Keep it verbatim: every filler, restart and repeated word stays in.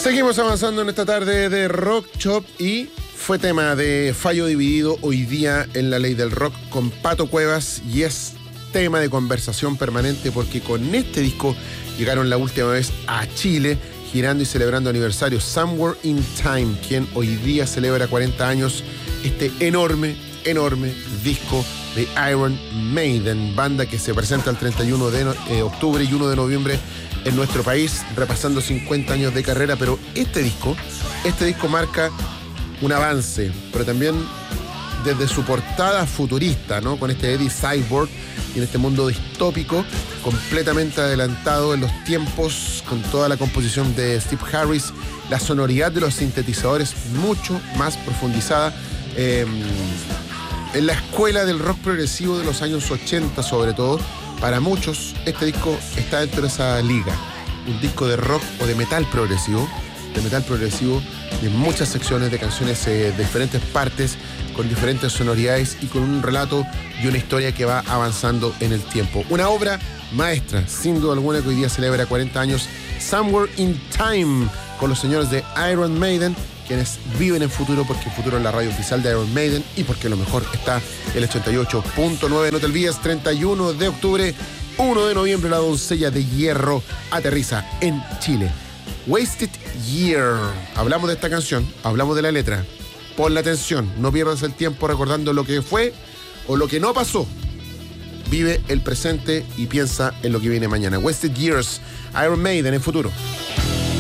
Seguimos avanzando en esta tarde de Rock Shop y fue tema de Fallo Dividido hoy día en La Ley del Rock con Pato Cuevas y es tema de conversación permanente porque con este disco llegaron la última vez a Chile girando y celebrando aniversario Somewhere in Time, quien hoy día celebra cuarenta años, este enorme, enorme disco de Iron Maiden, banda que se presenta el treinta y uno de octubre y uno de noviembre en nuestro país, repasando cincuenta años de carrera, pero este disco, este disco marca un avance, pero también desde su portada futurista, ¿no? Con este Eddie Cyborg y en este mundo distópico, completamente adelantado en los tiempos, con toda la composición de Steve Harris, la sonoridad de los sintetizadores mucho más profundizada, eh, en la escuela del rock progresivo de los años ochenta sobre todo. Para muchos, este disco está dentro de esa liga. Un disco de rock o de metal progresivo, de metal progresivo, de muchas secciones de canciones eh, de diferentes partes, con diferentes sonoridades y con un relato y una historia que va avanzando en el tiempo. Una obra maestra, sin duda alguna, que hoy día celebra cuarenta años, Somewhere in Time, con los señores de Iron Maiden, quienes viven en futuro, porque el futuro es la radio oficial de Iron Maiden y porque lo mejor está el ochenta y ocho punto nueve. No te olvides, treinta y uno de octubre, uno de noviembre, la doncella de hierro aterriza en Chile. Wasted Year. Hablamos de esta canción, hablamos de la letra. Pon la atención, no pierdas el tiempo recordando lo que fue o lo que no pasó. Vive el presente y piensa en lo que viene mañana. Wasted Years, Iron Maiden en futuro.